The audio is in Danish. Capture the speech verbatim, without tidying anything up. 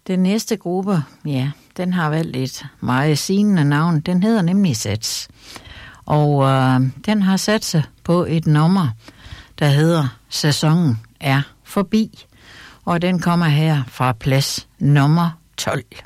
Den næste gruppe, ja, den har valgt et meget sigende navn. Den hedder nemlig Sats. Og øh, den har sat sig på et nummer, der hedder Sæsonen er forbi. Og den kommer her fra plads nummer tolv.